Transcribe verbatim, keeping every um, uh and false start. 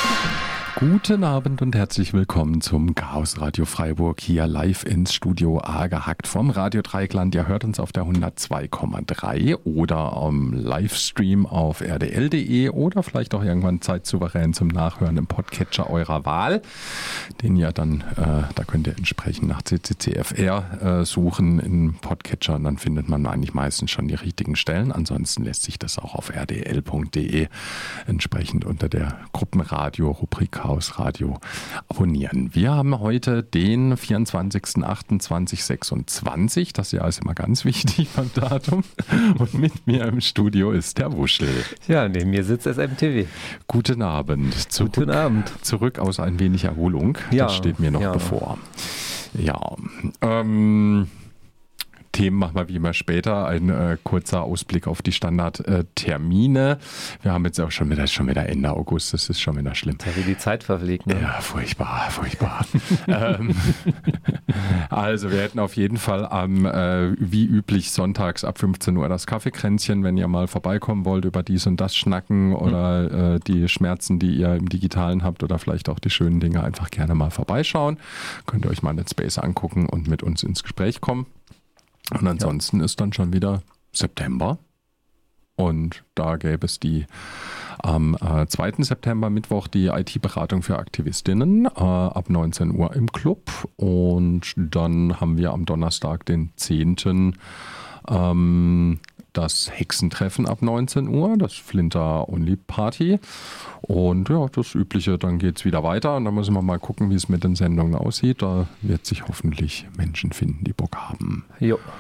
Guten Abend und herzlich willkommen zum Chaos Radio Freiburg, hier live ins Studio A gehackt vom Radio Dreieckland. Ihr hört uns auf der hundertzwei Komma drei oder am Livestream auf r d l punkt d e oder vielleicht auch irgendwann zeitsouverän zum Nachhören im Podcatcher eurer Wahl, den ihr dann, äh, da könnt ihr entsprechend nach C C C F R äh, suchen im Podcatcher und dann findet man eigentlich meistens schon die richtigen Stellen. Ansonsten lässt sich das auch auf r d l punkt d e entsprechend unter der Gruppenradio-Rubrik Chaos Radio abonnieren. Wir haben heute den vierundzwanzigsten achten zweitausendsechsundzwanzig. Das Jahr ist immer ganz wichtig beim Datum. Und mit mir im Studio ist der Wuschel. Ja, neben mir sitzt S M T V. Guten Abend. Zurück, Guten Abend. Zurück aus ein wenig Erholung. Ja, das steht mir noch ja. bevor. Ja, ähm... Themen machen wir wie immer später. Ein äh, kurzer Ausblick auf die Standardtermine. Äh, wir haben jetzt auch schon wieder, schon wieder Ende August, das ist schon wieder schlimm. Ja, wie die Zeit verfliegt, ne? Ja, furchtbar, furchtbar. ähm, also wir hätten auf jeden Fall am, äh, wie üblich, sonntags ab fünfzehn Uhr das Kaffeekränzchen, wenn ihr mal vorbeikommen wollt, über dies und das schnacken oder mhm. äh, die Schmerzen, die ihr im Digitalen habt oder vielleicht auch die schönen Dinge, einfach gerne mal vorbeischauen. Könnt ihr euch mal den Space angucken und mit uns ins Gespräch kommen. Und ansonsten ja. ist dann schon wieder September und da gäbe es die am äh, zweiten September, Mittwoch, die I T-Beratung für Aktivistinnen äh, ab neunzehn Uhr im Club und dann haben wir am Donnerstag, den zehnten Ähm, das Hexentreffen ab neunzehn Uhr, das Flinter Only Party. Und ja, das Übliche, dann geht es wieder weiter. Und dann müssen wir mal gucken, wie es mit den Sendungen aussieht. Da wird sich hoffentlich Menschen finden, die Bock haben, jo.